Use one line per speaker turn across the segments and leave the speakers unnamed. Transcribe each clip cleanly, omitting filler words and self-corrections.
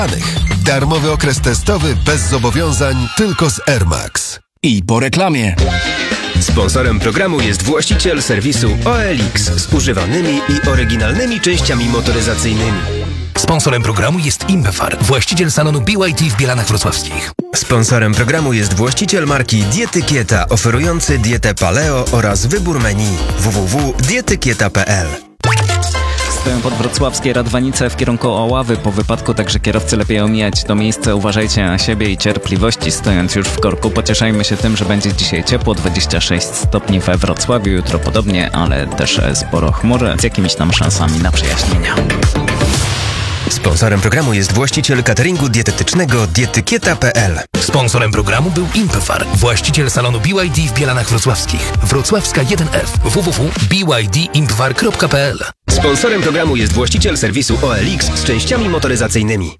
Darmowy okres testowy bez zobowiązań tylko z Air Max.
I po reklamie.
Sponsorem programu jest właściciel serwisu OLX z używanymi i oryginalnymi częściami motoryzacyjnymi.
Sponsorem programu jest Impefar, właściciel salonu BYD w Bielanach Wrocławskich.
Sponsorem programu jest właściciel marki Dietykieta, oferujący dietę paleo oraz wybór menu www.dietykieta.pl.
Stoją podwrocławskie Radwanice w kierunku Oławy. Po wypadku także kierowcy lepiej omijać to miejsce. Uważajcie na siebie i cierpliwości stojąc już w korku. Pocieszajmy się tym, że będzie dzisiaj ciepło, 26 stopni we Wrocławiu. Jutro podobnie, ale też sporo chmur z jakimiś tam szansami na przejaśnienia.
Sponsorem programu jest właściciel cateringu dietetycznego Dietykieta.pl.
Sponsorem programu był Impefar, właściciel salonu BYD w Bielanach Wrocławskich. Wrocławska 1F www.bydimpefar.pl.
Sponsorem programu jest właściciel serwisu OLX z częściami motoryzacyjnymi.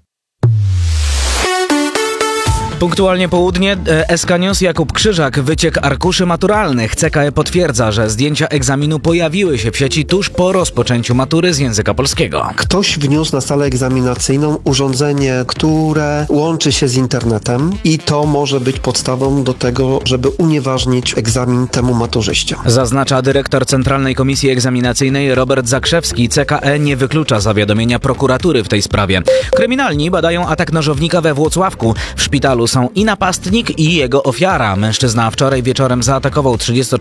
Punktualnie południe, SK News, Jakub Krzyżak, wyciek arkuszy maturalnych. CKE potwierdza, że zdjęcia egzaminu pojawiły się w sieci tuż po rozpoczęciu matury z języka polskiego.
Ktoś wniósł na salę egzaminacyjną urządzenie, które łączy się z internetem i to może być podstawą do tego, żeby unieważnić egzamin temu maturzyście.
Zaznacza dyrektor Centralnej Komisji Egzaminacyjnej Robert Zakrzewski. CKE nie wyklucza zawiadomienia prokuratury w tej sprawie. Kryminalni badają atak nożownika we Włocławku. W szpitalu są i napastnik, i jego ofiara. Mężczyzna wczoraj wieczorem zaatakował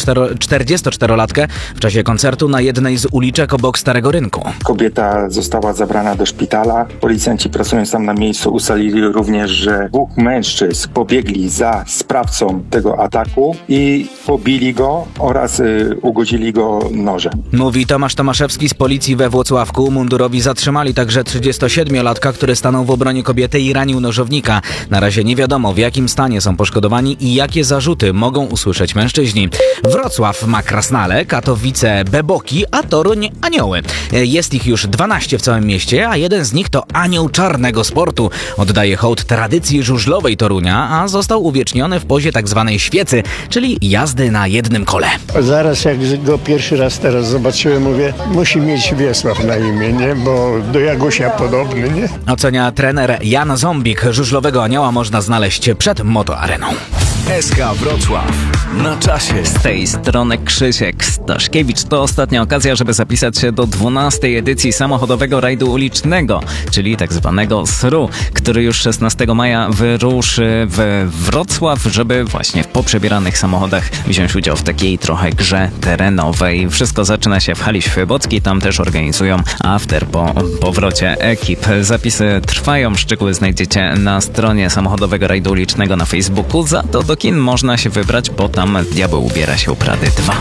44-latkę w czasie koncertu na jednej z uliczek obok Starego Rynku.
Kobieta została zabrana do szpitala. Policjanci pracując tam na miejscu ustalili również, że dwóch mężczyzn pobiegli za sprawcą tego ataku i pobili go oraz ugodzili go nożem.
Mówi Tomasz Tomaszewski z policji we Włocławku. Mundurowi zatrzymali także 37-latka, który stanął w obronie kobiety i ranił nożownika. Na razie nie wiadomo, w jakim stanie są poszkodowani i jakie zarzuty mogą usłyszeć mężczyźni. Wrocław ma krasnale, Katowice beboki, a Toruń anioły. Jest ich już 12 w całym mieście, a jeden z nich to anioł czarnego sportu. Oddaje hołd tradycji żużlowej Torunia, a został uwieczniony w pozie tak zwanej świecy, czyli jazdy na jednym kole.
Zaraz jak go pierwszy raz teraz zobaczyłem, mówię, musi mieć Wiesław na imię, nie? Bo do Jagusia podobny, nie?
Ocenia trener Jan Zombik. Żużlowego anioła można znaleźć przed Motoareną.
SK Wrocław. Na czasie.
Z tej strony Krzysiek Staszkiewicz. To ostatnia okazja, żeby zapisać się do 12. edycji samochodowego rajdu ulicznego, czyli tak zwanego SRU, który już 16 maja wyruszy w Wrocław, żeby właśnie w poprzebieranych samochodach wziąć udział w takiej trochę grze terenowej. Wszystko zaczyna się w hali Świebockiej, tam też organizują after po powrocie ekip. Zapisy trwają, szczegóły znajdziecie na stronie samochodowego rajdu ulicznego na Facebooku. Za to do kin można się wybrać, bo tam diabeł ubiera się u Prady 2.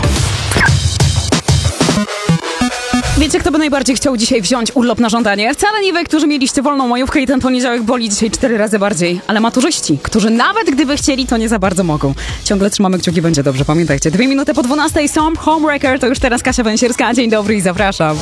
Wiecie, kto by najbardziej chciał dzisiaj wziąć urlop na żądanie? Wcale nie wy, którzy mieliście wolną majówkę i ten poniedziałek boli dzisiaj 4 razy bardziej, ale maturzyści, którzy nawet gdyby chcieli, to nie za bardzo mogą. Ciągle trzymamy kciuki, będzie dobrze, pamiętajcie. 2 minuty po 12 są Homewrecker, to już teraz Kasia Węsierska. Dzień dobry i zapraszam.